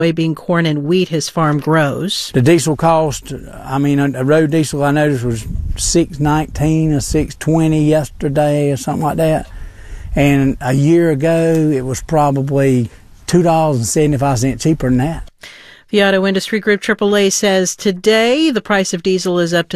Soybean, corn, and wheat his farm grows. The diesel cost, a road diesel I noticed was $6.19 or $6.20 yesterday or something like that. And a year ago, it was probably $2.75 cheaper than that. The Auto Industry Group AAA says today the price of diesel is up to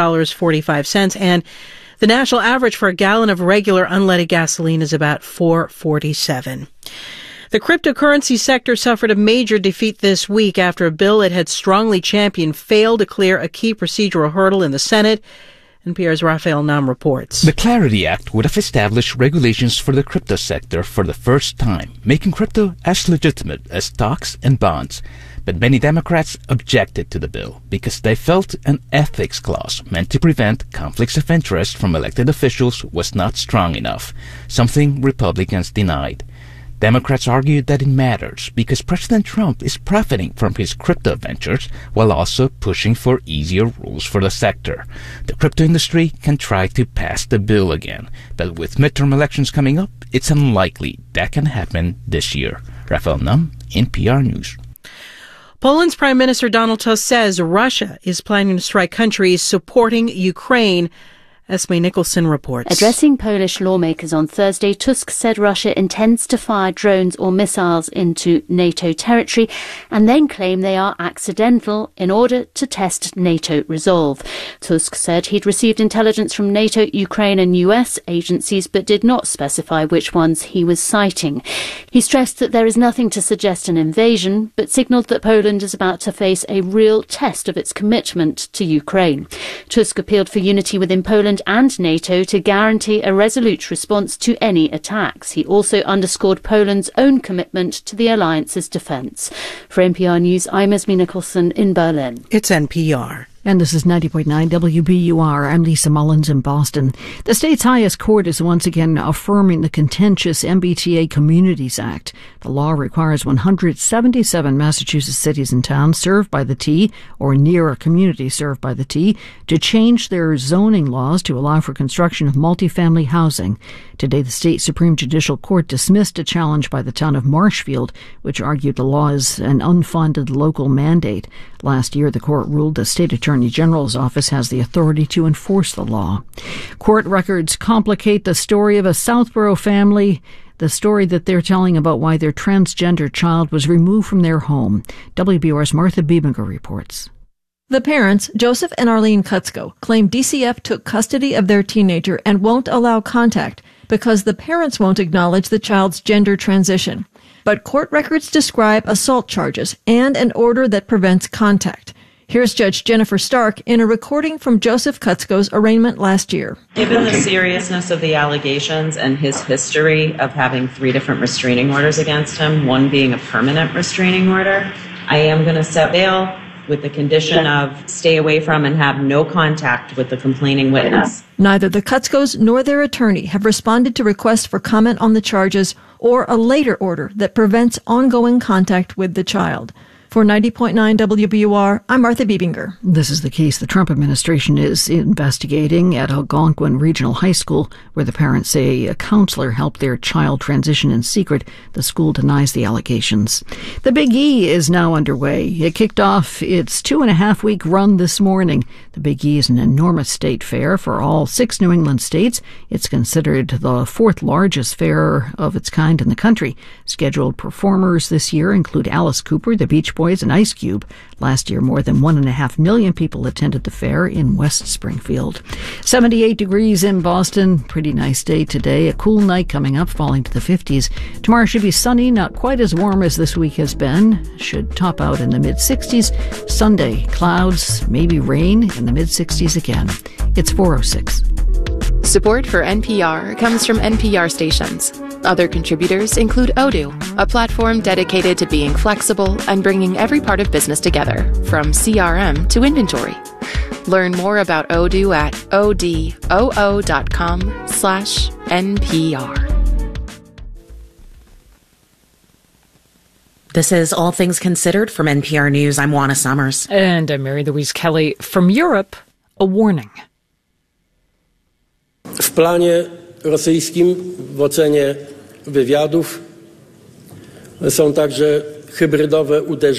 $6.45, and the national average for a gallon of regular unleaded gasoline is about $4.47. The cryptocurrency sector suffered a major defeat this week after a bill it had strongly championed failed to clear a key procedural hurdle in the Senate. NPR's Raphael Nam reports. The Clarity Act would have established regulations for the crypto sector for the first time, making crypto as legitimate as stocks and bonds. But many Democrats objected to the bill because they felt an ethics clause meant to prevent conflicts of interest from elected officials was not strong enough, something Republicans denied. Democrats argued that it matters because President Trump is profiting from his crypto ventures while also pushing for easier rules for the sector. The crypto industry can try to pass the bill again, but with midterm elections coming up, it's unlikely that can happen this year. Raphael Nam, NPR News. Poland's Prime Minister Donald Tusk says Russia is planning to strike countries supporting Ukraine. Esme Nicholson reports. Addressing Polish lawmakers on Thursday, Tusk said Russia intends to fire drones or missiles into NATO territory and then claim they are accidental in order to test NATO resolve. Tusk said he'd received intelligence from NATO, Ukraine and US agencies but did not specify which ones he was citing. He stressed that there is nothing to suggest an invasion but signalled that Poland is about to face a real test of its commitment to Ukraine. Tusk appealed for unity within Poland and NATO to guarantee a resolute response to any attacks. He also underscored Poland's own commitment to the alliance's defence. For NPR News, I'm Esme Nicholson in Berlin. It's NPR. And this is 90.9 WBUR. I'm Lisa Mullins in Boston. The state's highest court is once again affirming the contentious MBTA Communities Act. The law requires 177 Massachusetts cities and towns served by the T or near a community served by the T to change their zoning laws to allow for construction of multifamily housing. Today, the state Supreme Judicial Court dismissed a challenge by the town of Marshfield, which argued the law is an unfunded local mandate. Last year, the court ruled the state Attorney General's office has the authority to enforce the law. Court records complicate the story of a Southborough family, the story that they're telling about why their transgender child was removed from their home. WBUR's Martha Biebinger reports. The parents, Joseph and Arlene Kutzko, claim DCF took custody of their teenager and won't allow contact because the parents won't acknowledge the child's gender transition. But court records describe assault charges and an order that prevents contact. Here's Judge Jennifer Stark in a recording from Joseph Kutzko's arraignment last year. Given the seriousness of the allegations and his history of having 3 different restraining orders against him, one being a permanent restraining order, I am going to set bail with the condition of stay away from and have no contact with the complaining witness. Neither the Kutzkos nor their attorney have responded to requests for comment on the charges or a later order that prevents ongoing contact with the child. For 90.9 WBUR, I'm Martha Biebinger. This is the case the Trump administration is investigating at Algonquin Regional High School, where the parents say a counselor helped their child transition in secret. The school denies the allegations. The Big E is now underway. It kicked off its 2.5-week run this morning. The Big E is an enormous state fair for all 6 New England states. It's considered the 4th largest fair of its kind in the country. Scheduled performers this year include Alice Cooper, the Beach Boys, and Ice Cube. Last year, more than 1.5 million people attended the fair in West Springfield. 78 degrees in Boston. Pretty nice day today. A cool night coming up, falling to the 50s. Tomorrow should be sunny, not quite as warm as this week has been. Should top out in the mid-60s. Sunday, clouds, maybe rain in the mid-60s again. It's 4:06. Support for NPR comes from NPR stations. Other contributors include Odoo, a platform dedicated to being flexible and bringing every part of business together, from CRM to inventory. Learn more about Odoo at odoo.com/NPR. This is All Things Considered from NPR News. I'm Juana Summers. And I'm Mary Louise Kelly. From Europe, a warning. W planie rosyjskim w ocenie wywiadów są także hybrydowe uderzenia.